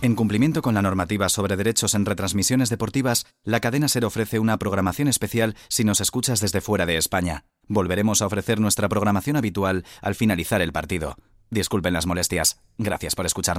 En cumplimiento con la normativa sobre derechos en retransmisiones deportivas, la cadena SER ofrece una programación especial si nos escuchas desde fuera de España. Volveremos a ofrecer nuestra programación habitual al finalizar el partido. Disculpen las molestias. Gracias por escucharnos.